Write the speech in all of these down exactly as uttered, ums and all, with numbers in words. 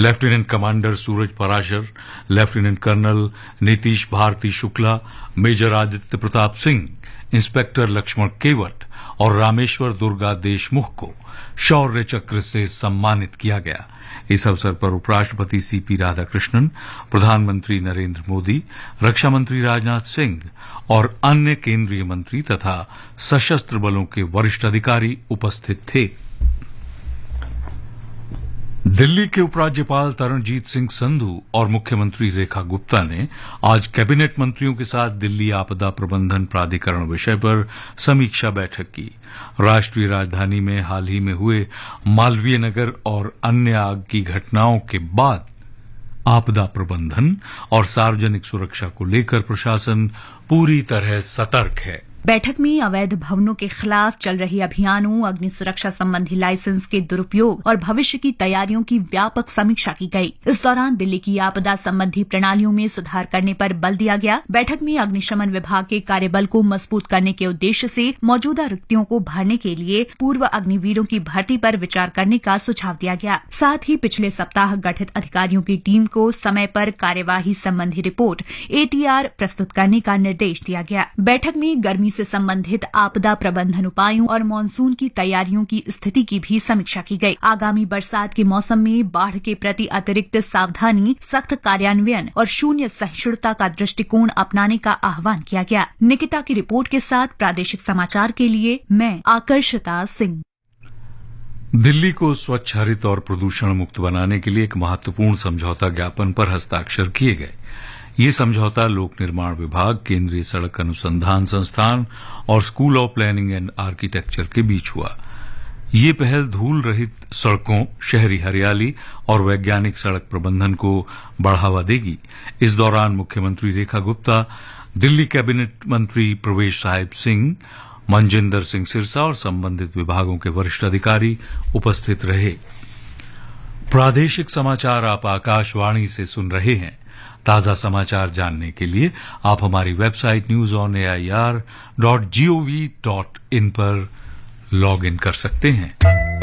Lieutenant commander सूरज Parashar, lieutenant colonel Nitish Bharti Shukla, major Aditya Pratap Singh, inspector Lakshman केवट और रामेश्वर दुर्गा देशमुख को शौर्य चक्र से सम्मानित किया गया। इस अवसर पर उपराष्ट्रपति सीपी राधाकृष्णन, प्रधानमंत्री नरेंद्र मोदी, रक्षा मंत्री राजनाथ सिंह और अन्य केंद्रीय मंत्री तथा सशस्त्र बलों के वरिष्ठ अधिकारी उपस्थित थे। दिल्ली के उपराज्यपाल तरणजीत सिंह संधू और मुख्यमंत्री रेखा गुप्ता ने आज कैबिनेट मंत्रियों के साथ दिल्ली आपदा प्रबंधन प्राधिकरण विषय पर समीक्षा बैठक की। राष्ट्रीय राजधानी में हाल ही में हुए मालवीय नगर और अन्य आग की घटनाओं के बाद आपदा प्रबंधन और सार्वजनिक सुरक्षा को लेकर प्रशासन पूरी तरह सतर्क है। बैठक में अवैध भवनों के खिलाफ चल रही अभियानों, अग्नि सुरक्षा संबंधी लाइसेंस के दुरुपयोग और भविष्य की तैयारियों की व्यापक समीक्षा की गई। इस दौरान दिल्ली की आपदा संबंधी प्रणालियों में सुधार करने पर बल दिया गया। बैठक में अग्निशमन विभाग के कार्यबल को मजबूत करने के उद्देश्य से मौजूदा रिक्तियों को भरने के लिए पूर्व अग्निवीरों की भर्ती पर विचार करने का सुझाव दिया गया। साथ ही पिछले सप्ताह गठित अधिकारियों की टीम को समय पर कार्यवाही संबंधी रिपोर्ट एटीआर प्रस्तुत करने का निर्देश दिया गया। बैठक में गर्मी से संबंधित आपदा प्रबंधन उपायों और मानसून की तैयारियों की स्थिति की भी समीक्षा की गई। आगामी बरसात के मौसम में बाढ़ के प्रति अतिरिक्त सावधानी, सख्त कार्यान्वयन और शून्य सहिष्णुता का दृष्टिकोण अपनाने का आह्वान किया गया। निकिता की रिपोर्ट के साथ प्रादेशिक समाचार के लिए मैं आकर्षिता सिंह। दिल्ली को स्वच्छ, हरित और प्रदूषण मुक्त बनाने के लिए एक महत्वपूर्ण समझौता ज्ञापन पर हस्ताक्षर किए गए। ये समझौता लोक निर्माण विभाग, केंद्रीय सड़क अनुसंधान संस्थान और school of planning and architecture के बीच हुआ। ये पहल धूल रहित सड़कों, शहरी हरियाली और वैज्ञानिक सड़क प्रबंधन को बढ़ावा देगी। इस दौरान मुख्यमंत्री रेखा गुप्ता, दिल्ली कैबिनेट मंत्री प्रवेश साहिब सिंह, मनजिंदर सिंह सिरसा और संबंधित विभागों के वरिष्ठ अधिकारी उपस्थित रहे। प्रादेशिक समाचार आप आकाशवाणी से सुन रहे हैं। ताजा समाचार जानने के लिए आप हमारी website news on A I R dot gov dot in पर लॉग इन कर सकते हैं।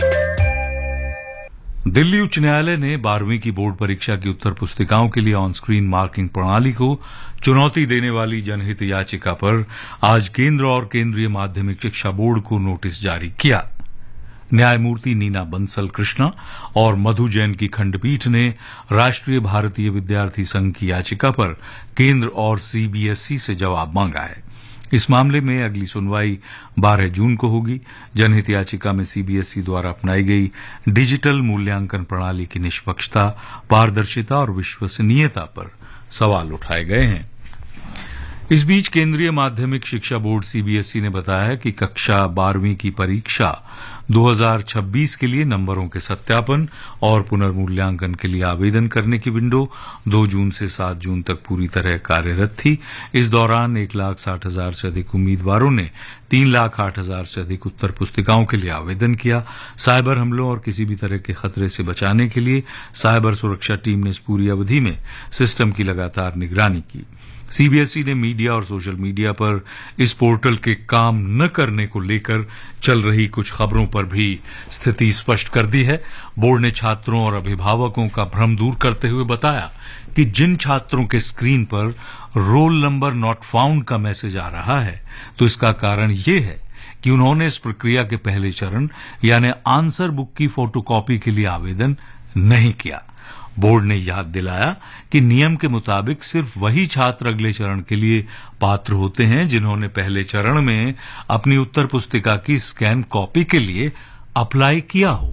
दिल्ली उच्च न्यायालय ने बारहवीं की बोर्ड परीक्षा की उत्तर पुस्तिकाओं के लिए ऑन स्क्रीन मार्किंग प्रणाली को चुनौती देने वाली जनहित याचिका पर आज केंद्र और केंद्रीय माध्यमिक शिक्षा बोर्ड को नोटिस जारी किया। न्यायमूर्ति नीना बंसल कृष्णा और मधु जैन की खंडपीठ ने राष्ट्रीय भारतीय विद्यार्थी संघ की याचिका पर केंद्र और सीबीएसई से जवाब मांगा है। इस मामले में अगली सुनवाई बारह जून को होगी। जनहित याचिका में सीबीएसई द्वारा अपनाई गई डिजिटल मूल्यांकन प्रणाली की निष्पक्षता, पारदर्शिता और विश्वसनीयता पर सवाल उठाए गए हैं। इस बीच केंद्रीय माध्यमिक शिक्षा बोर्ड सीबीएसई ने बताया कि कक्षा बारहवीं की परीक्षा दो हज़ार छब्बीस के लिए नंबरों के सत्यापन और पुनर्मूल्यांकन के लिए आवेदन करने की विंडो दो जून से सात जून तक पूरी तरह कार्यरत थी। इस दौरान एक लाख साठ हजार से अधिक उम्मीदवारों ने तीन लाख आठ हजार से अधिक उत्तर पुस्तिकाओं के लिए आवेदन किया। साइबर हमलों और किसी भी तरह के खतरे से बचाने के लिए साइबर सुरक्षा टीम ने इस पूरी अवधि में सिस्टम की लगातार निगरानी की। सीबीएसई ने मीडिया और सोशल मीडिया पर इस पोर्टल के काम न करने को लेकर चल रही कुछ खबरों पर भी स्थिति स्पष्ट कर दी है। बोर्ड ने छात्रों और अभिभावकों का भ्रम दूर करते हुए बताया कि जिन छात्रों के स्क्रीन पर रोल नंबर नॉट फाउंड का मैसेज आ रहा है, तो इसका कारण ये है कि उन्होंने इस प्रक्रिया के पहले चरण यानी आंसर बुक की फोटोकॉपी के लिए आवेदन नहीं किया। बोर्ड ने याद दिलाया कि नियम के मुताबिक सिर्फ वही छात्र अगले चरण के लिए पात्र होते हैं जिन्होंने पहले चरण में अपनी उत्तर पुस्तिका की स्कैन कॉपी के लिए अप्लाई किया हो।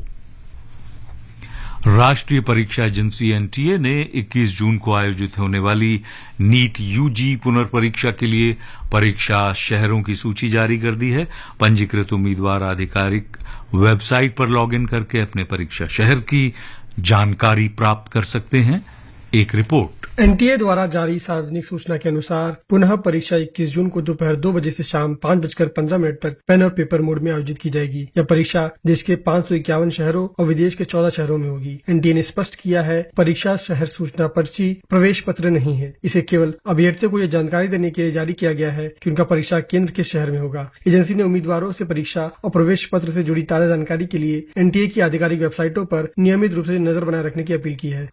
राष्ट्रीय परीक्षा एजेंसी एनटीए ने इक्कीस जून को आयोजित होने वाली नीट यूजी पुनर्परीक्षा के लिए परीक्षा शहरों की सूची जारी कर दी है। पंजीकृत उम्मीदवार आधिकारिक वेबसाइट पर लॉगिन करके अपने परीक्षा शहर की जानकारी प्राप्त कर सकते हैं। एक रिपोर्ट। एनटीए द्वारा जारी सार्वजनिक सूचना के अनुसार पुनः परीक्षा इक्कीस जून को दोपहर दो बजे से शाम पाँच बजकर पंद्रह मिनट तक पेन और पेपर मोड में आयोजित की जाएगी। यह परीक्षा देश के पाँच सौ इक्यावन शहरों और विदेश के चौदह शहरों में होगी। एनटीए ने स्पष्ट किया है, परीक्षा शहर सूचना पर्ची प्रवेश पत्र नहीं है। इसे केवल अभ्यर्थियों को यह जानकारी देने के लिए जारी किया गया है कि उनका परीक्षा केंद्र किस शहर में होगा। एजेंसी ने उम्मीदवारों से परीक्षा और प्रवेश पत्र से जुड़ी ताजा जानकारी के लिए एनटीए की आधिकारिक वेबसाइटों पर नियमित रूप से नजर बनाए रखने की अपील की है।